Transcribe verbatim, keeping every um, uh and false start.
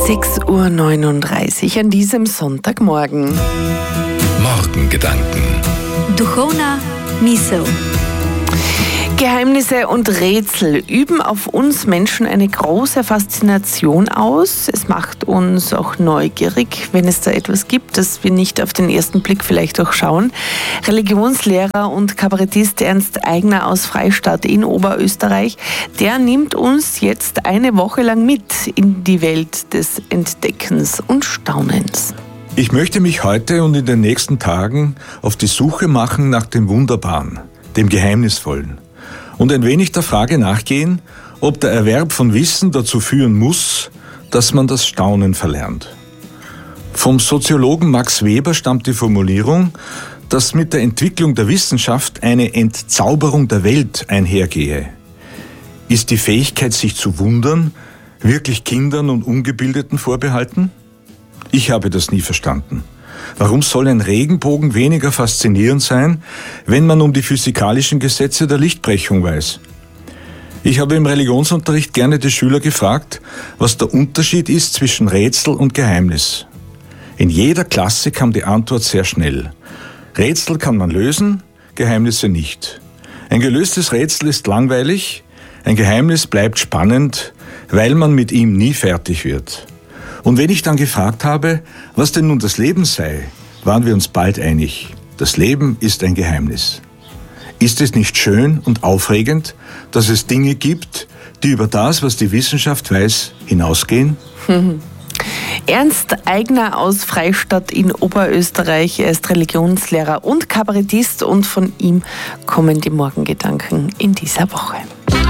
sechs Uhr neununddreißig an diesem Sonntagmorgen. Morgengedanken. Duchovna misel. Geheimnisse und Rätsel üben auf uns Menschen eine große Faszination aus. Es macht uns auch neugierig, wenn es da etwas gibt, das wir nicht auf den ersten Blick vielleicht durchschauen. Religionslehrer und Kabarettist Ernst Aigner aus Freistadt in Oberösterreich, der nimmt uns jetzt eine Woche lang mit in die Welt des Entdeckens und Staunens. Ich möchte mich heute und in den nächsten Tagen auf die Suche machen nach dem Wunderbaren, dem Geheimnisvollen. Und ein wenig der Frage nachgehen, ob der Erwerb von Wissen dazu führen muss, dass man das Staunen verlernt. Vom Soziologen Max Weber stammt die Formulierung, dass mit der Entwicklung der Wissenschaft eine Entzauberung der Welt einhergehe. Ist die Fähigkeit, sich zu wundern, wirklich Kindern und Ungebildeten vorbehalten? Ich habe das nie verstanden. Warum soll ein Regenbogen weniger faszinierend sein, wenn man um die physikalischen Gesetze der Lichtbrechung weiß? Ich habe im Religionsunterricht gerne die Schüler gefragt, was der Unterschied ist zwischen Rätsel und Geheimnis. In jeder Klasse kam die Antwort sehr schnell. Rätsel kann man lösen, Geheimnisse nicht. Ein gelöstes Rätsel ist langweilig, ein Geheimnis bleibt spannend, weil man mit ihm nie fertig wird. Und wenn ich dann gefragt habe, was denn nun das Leben sei, waren wir uns bald einig. Das Leben ist ein Geheimnis. Ist es nicht schön und aufregend, dass es Dinge gibt, die über das, was die Wissenschaft weiß, hinausgehen? Mhm. Ernst Aigner aus Freistadt in Oberösterreich. Er ist Religionslehrer und Kabarettist und von ihm kommen die Morgengedanken in dieser Woche.